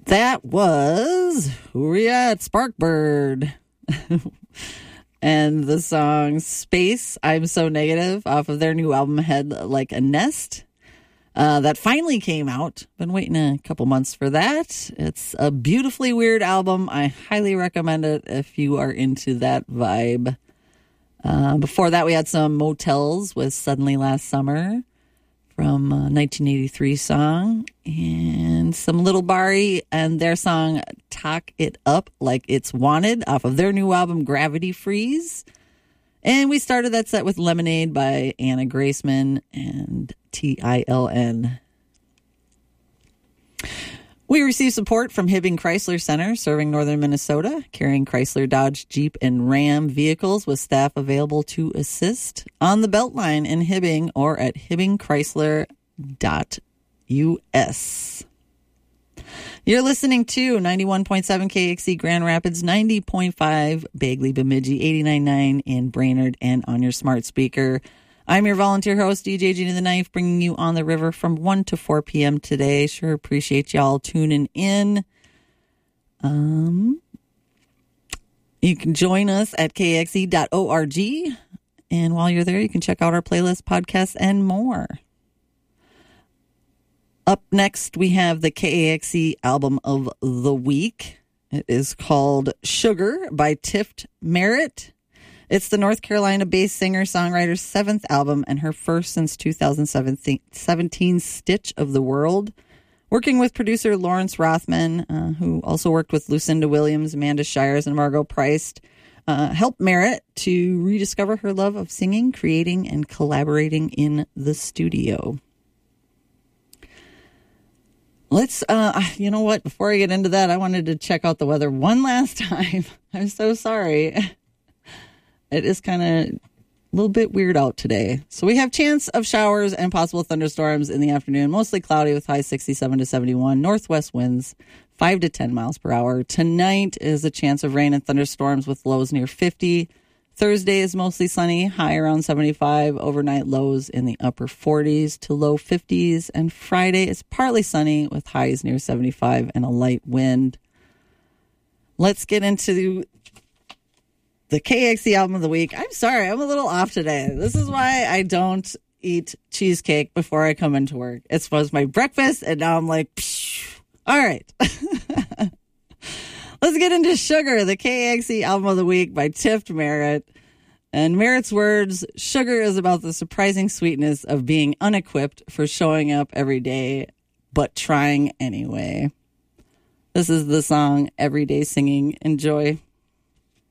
That was Who We At? Sparkbird. And the song Space, I'm So Negative, off of their new album Head Like a Nest. That finally came out. Been waiting a couple months for that. It's a beautifully weird album. I highly recommend it if you are into that vibe. Before that, we had some Motels with Suddenly Last Summer from a 1983 song, and some Little Bari and their song Talk It Up Like It's Wanted off of their new album Gravity Freeze. And we started that set with Lemonade by Anna Graceman and TILN. We received support from Hibbing Chrysler Center, serving northern Minnesota, carrying Chrysler, Dodge, Jeep, and Ram vehicles with staff available to assist on the Beltline in Hibbing or at hibbingchrysler.us. You're listening to 91.7 KXC Grand Rapids, 90.5 Bagley Bemidji, 89.9 in Brainerd, and on your smart speaker. I'm your volunteer host, DJ Gina the Knife, bringing you On the River from 1 to 4 p.m. today. Sure appreciate y'all tuning in. You can join us at kxe.org. And while you're there, you can check out our playlist, podcasts, and more. Up next, we have the KAXE album of the week. It is called Sugar by Tift Merritt. It's the North Carolina-based singer-songwriter's seventh album and her first since 2017 Stitch of the World. Working with producer Lawrence Rothman, who also worked with Lucinda Williams, Amanda Shires, and Margot Price, helped Merritt to rediscover her love of singing, creating, and collaborating in the studio. Let's, you know what? Before I get into that, I wanted to check out the weather one last time. I'm so sorry. It is kind of a little bit weird out today. So we have chance of showers and possible thunderstorms in the afternoon. Mostly cloudy with highs 67 to 71. Northwest winds 5 to 10 miles per hour. Tonight is a chance of rain and thunderstorms with lows near 50. Thursday is mostly sunny, high around 75. Overnight lows in the upper 40s to low 50s. And Friday is partly sunny with highs near 75 and a light wind. Let's get into the KXE album of the week. I'm sorry, I'm a little off today. This is why I don't eat cheesecake before I come into work. It was my breakfast, and now I'm like, psh. All right. Let's get into Sugar, the KXE album of the week by Tift Merritt. And Merritt's words, Sugar is about the surprising sweetness of being unequipped for showing up every day, but trying anyway. This is the song Everyday Singing. Enjoy.